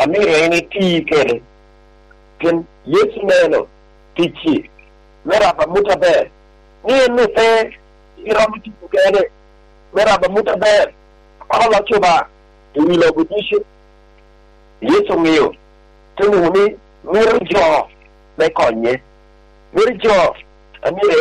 amire ni ti kere ken Yesu neno tichi mera ba mutaber ni fe iramti kere mera ba mutaber ala choba ni lo budisho Yesu ngio tunu ni mirjo be konye mirjo amire